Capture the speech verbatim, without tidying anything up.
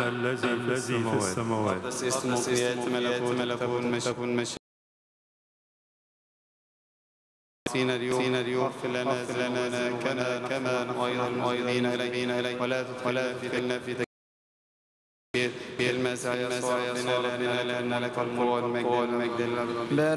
الذي في السماوات قدس اسمك يأتي ملكوتك تكن مشيئتك فينا اليوم اغفر لنا ذنوبنا كما نغفر أيضا المذنبين إلينا ولا تدخلنا في تجربة بالمسيح يسوع ربنا لنا لأن لك القوة والمجد والمجد